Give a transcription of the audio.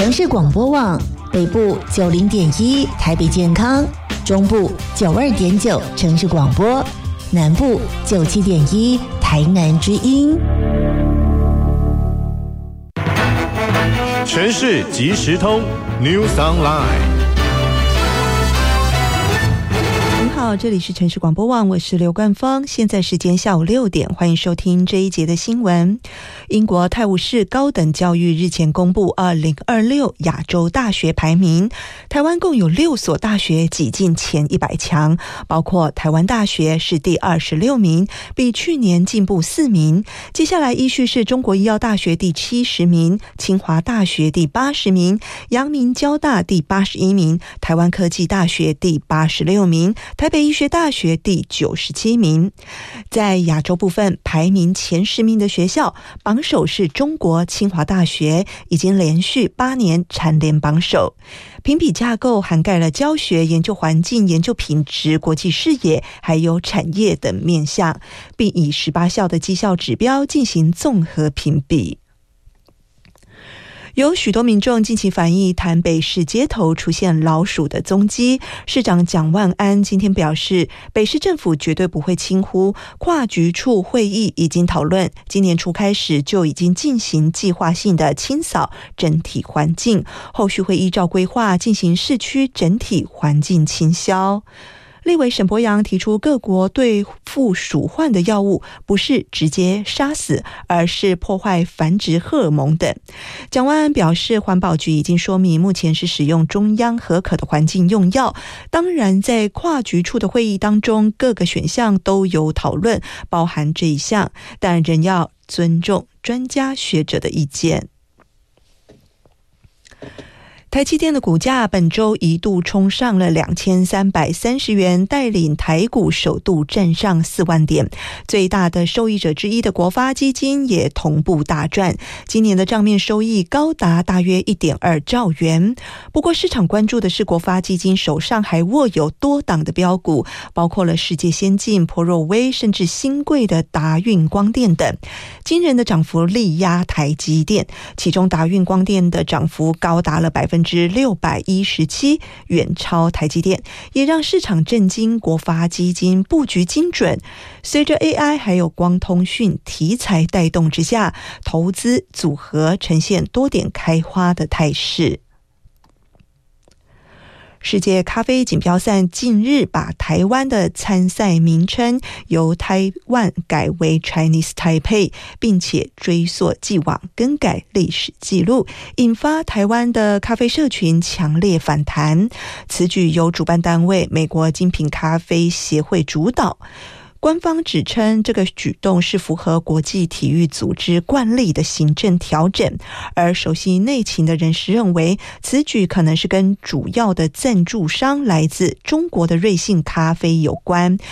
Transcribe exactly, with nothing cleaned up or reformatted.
城市广播网北部九零点一台北健康，中部九二点九城市广播，南部九七点一台南之音。 城市即时通 News Online。 好，这里是城市广播网，我是刘冠芳，现在时间下午六点，欢迎收听这一节的新闻。英国泰晤士高等教育日前公布二零二六亚洲大学排名，台湾共有六所大学挤进前一百强，包括台湾大学是第二十六名，比去年进步四名。接下来依序是中国医药大学第七十名，清华大学第八十名，阳明交大第八十一名，台湾科技大学第八十六名，台北医学大学第九十七名。在亚洲部分，排名前十名的学校，榜首是中国清华大学，已经连续八年蝉联榜首。评比架构涵盖了教学、研究环境、研究品质、国际视野，还有产业等面向，并以十八校的绩效指标进行综合评比。有许多民众近期反映台北市街头出现老鼠的踪迹，市长蒋万安今天表示，北市政府绝对不会轻忽，跨局处会议已经讨论，今年初开始就已经进行计划性的清扫整体环境，后续会依照规划进行市区整体环境清消。立委沈伯洋提出，各国对付鼠患的药物不是直接杀死，而是破坏繁殖荷尔蒙等。蒋万安表示，环保局已经说明目前是使用中央核可的环境用药，当然在跨局处的会议当中，各个选项都有讨论，包含这一项，但仍要尊重专家学者的意见。台积电的股价本周一度冲上了两千三百三十元，带领台股首度站上四万点。最大的受益者之一的国发基金也同步大赚，今年的账面收益高达大约 一点二兆元。不过市场关注的是国发基金手上还握有多档的标股，包括了世界先进、波若威，甚至新贵的达运光电等，惊人的涨幅力压台积电，其中达运光电的涨幅高达了百分之之六百一十七，远超台积电，也让市场震惊。国发基金布局精准，随着 A I 还有光通讯题材带动之下，投资组合呈现多点开花的态势。世界咖啡锦标赛近日把台湾的参赛名称由台湾改为 Chinese Taipei， 并且追溯既往，更改历史记录，引发台湾的咖啡社群强烈反弹。此举由主办单位美国精品咖啡协会主导。官方指称这个举动是符合国际体育组织惯例的行政调整，而熟悉内情的人士认为，此举可能是跟主要的赞助商来自中国的瑞幸咖啡有关，